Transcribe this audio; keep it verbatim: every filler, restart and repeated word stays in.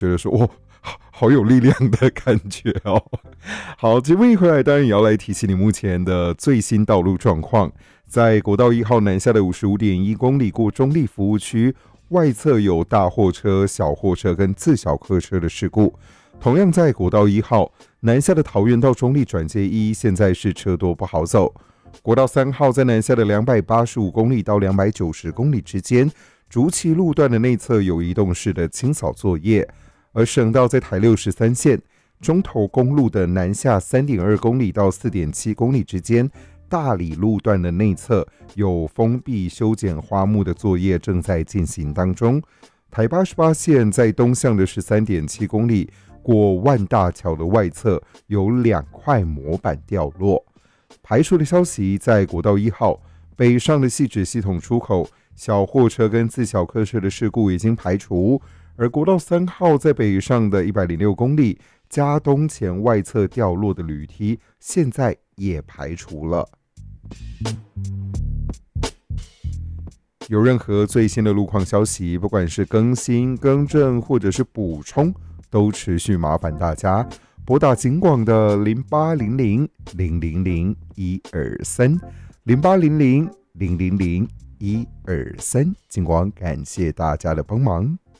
觉得说，哦，好好有力量的感觉哦。好，节目一回来，当然也要来提醒你目前的最新道路状况。在国道一号南下的五十五点一公里过中立服务区，外侧有大货车、小货车跟自小客车的事故。同样在国道一号南下的桃园到中立转接一，现在是车多不好走。国道三号在南下的两百八十五公里到两百九十公里之间，竹崎路段的内侧有移动式的清扫作业。而省道在台六十三线中投公路的南下 三点二公里到 四点七公里之间，大里路段的内侧有封闭修剪花木的作业正在进行当中。台八十八线在东向的 十三点七公里过万大桥的外侧有两块模板掉落。排除的消息，在国道一号北上的汐止系统出口，小货车跟自小客车的事故已经排除。而国道三号在北上的一百零六公里，嘉东前外侧掉落的铝梯，现在也排除了。有任何最新的路况消息，不管是更新、更正或者是补充，都持续麻烦大家拨打警广的零八零零零零零一二三零八零零零零零一二三，警广感谢大家的帮忙。